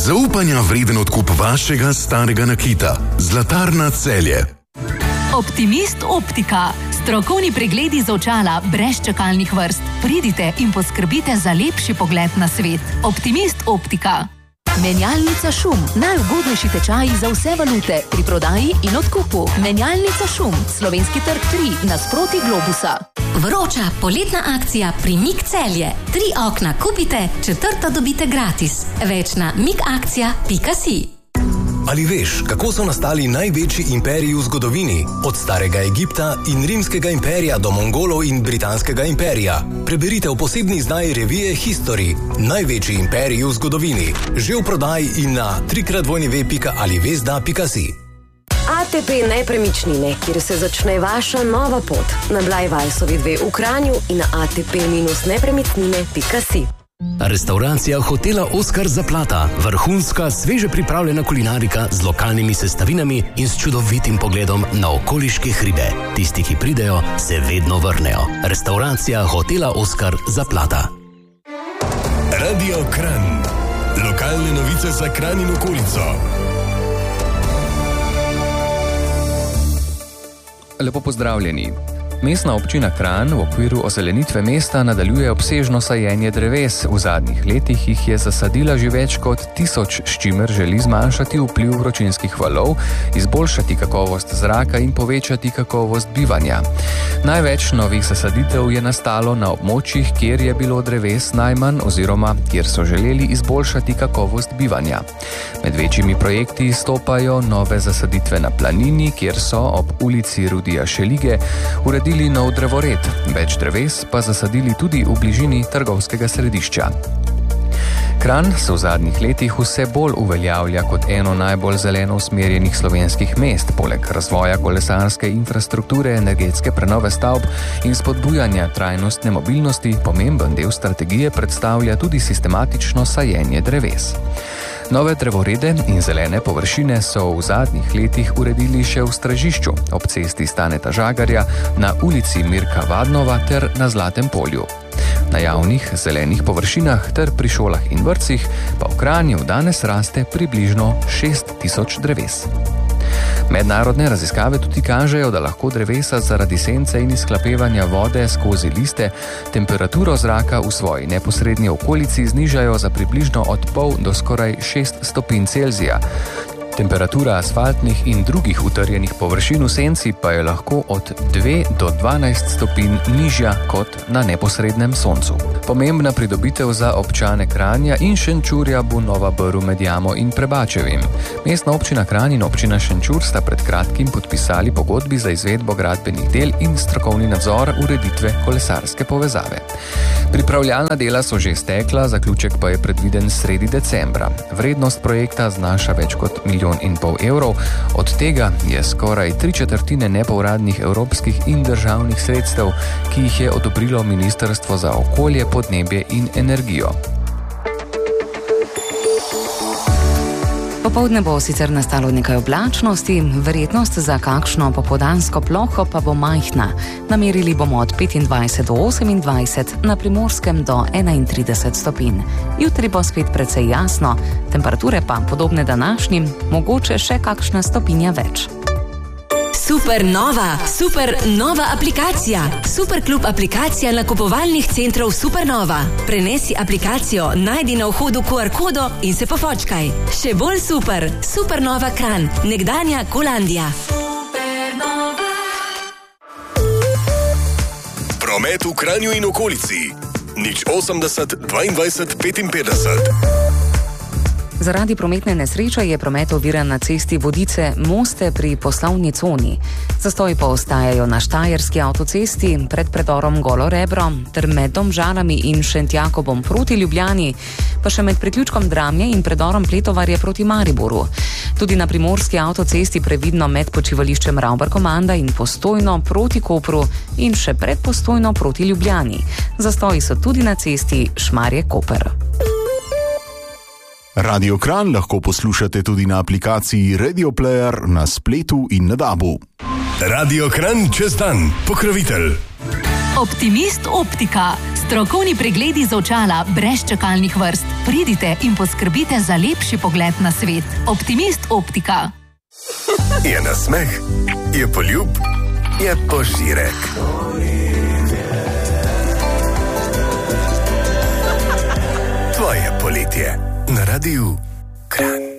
Zaupanja vreden odkup vašega starega nakita. Zlatarna Celje. Optimist Optika. Strokovni pregledi za očala brez čakalnih vrst. Pridite in poskrbite za lepši pogled na svet. Optimist Optika. Menjalnica Šum. Najugodnejši tečaji za vse valute pri prodaji in odkupu. Menjalnica Šum. Slovenski trg 3 nasproti Globusa. Vroča poletna akcija pri Mik Celje. 3 okna kupite, 4. dobite gratis. Več na mikakcija.si. Ali veš, kako so nastali največji imperiji v zgodovini? Od starega Egipta in rimskega imperija do Mongolov in britanskega imperija. Preberite v posebni izdaji revije History. Največji imperiji v zgodovini. Že v prodaji in na www.alivesda.si. ATP Nepremičnine, kjer se začne vaša nova pot. Na Blajvalsovi 2 v Kranju in na atp-nepremičnine.si. Restauracija hotela Oskar Zaplata. Vrhunska, sveže pripravljena kulinarika z lokalnimi sestavinami in s čudovitim pogledom na okoliške hribe. Tisti, ki pridejo, se vedno vrnejo. Restauracija hotela Oskar Zaplata. Radio Kranj. Lokalne novice za Kranj in okolico. Lepo pozdravljeni. Mestna občina Kranj v okviru ozelenitve mesta nadaljuje obsežno sajenje dreves. V zadnjih letih jih je zasadila že več kot 1000, s čimer želi zmanjšati vpliv vročinskih valov, izboljšati kakovost zraka in povečati kakovost bivanja. Največ novih zasaditev je nastalo na območjih, kjer je bilo dreves najmanj oziroma kjer so želeli izboljšati kakovost bivanja. Med večjimi projekti izstopajo nove zasaditve na Planini, kjer so ob ulici Rudija Šelige uredili nov drevored, več dreves pa zasadili tudi v bližini trgovskega središča. Kranj se v zadnjih letih vse bolj uveljavlja kot eno najbolj zeleno usmerjenih slovenskih mest. Poleg razvoja kolesarske infrastrukture, energetske prenove stavb in spodbujanja trajnostne mobilnosti, pomemben del strategije predstavlja tudi sistematično sajenje dreves. Nove drevorede in zelene površine so v zadnjih letih uredili še v Stražišču, ob cesti Staneta Žagarja, na ulici Mirka Vadnova ter na Zlatem polju. Na javnih zelenih površinah ter pri šolah in vrtcih pa v Kranju danes raste približno 6000 dreves. Mednarodne raziskave tudi kažejo, da lahko drevesa zaradi sence in izhlapevanja vode skozi liste temperaturo zraka v svoji neposrednji okolici znižajo za približno od pol do skoraj 6 stopinj Celzija. Temperatura asfaltnih in drugih utrjenih površin v senci pa je lahko od 2 do 12 stopinj nižja kot na neposrednem soncu. Pomembna pridobitev za občane Kranja in Šenčurja bo nova brv med Jamo in Prebačevim. Mestna občina Kranj in občina Šenčur sta pred kratkim podpisali pogodbi za izvedbo gradbenih del in strokovni nadzor ureditve kolesarske povezave. Pripravljalna dela so že stekla, zaključek pa je predviden sredi decembra. Vrednost projekta znaša več kot 1,5 milijona evrov, od tega je skoraj 3/4 nepovratnih evropskih in državnih sredstev, ki jih je odobrilo Ministrstvo za okolje, podnebje in energijo. Popoldne bo sicer nastalo nekaj oblačnosti, verjetnost za kakšno popoldansko ploho pa bo majhna. Namerili bomo od 25 do 28, na Primorskem do 31 stopinj. Jutri bo spet precej jasno, temperature pa podobne današnjim, mogoče še kakšna stopinja več. Super nova aplikacija. Superklub aplikacija nakupovalnih centrov Supernova. Prenesi aplikacijo, najdi na vhodu QR kodo in se pofočkaj. Še bolj super. Supernova Kranj, nekdanja Kolandija. Supernova. Promet v Kranju in okolici. 080 22 55. Zaradi prometne nesreče je promet oviran na cesti Vodice-Moste pri poslovni coni. Zastoji pa ostajajo na Štajerski avtocesti pred predorom Golo Rebro ter med Domžalami in Šentjakobom proti Ljubljani, pa še med priključkom Dramlje in predorom Pletovarje proti Mariboru. Tudi na Primorski avtocesti previdno med počivališčem Ravbar-Komanda in Postojno proti Kopru in še pred Postojno proti Ljubljani. Zastoji so tudi na cesti Šmarje-Koper. Radio Kranj lahko poslušate tudi na aplikaciji Radio Player na spletu in na DAB-u. Radio Kranj čez dan, pokrovitelj. Optimist optika. Strokovni pregledi z očala brez čakalnih vrst. Pridite in poskrbite za lepši pogled na svet. Optimist optika. Je nasmeh, je poljub, je požirek. Tvoje poletje na Radiu Kran.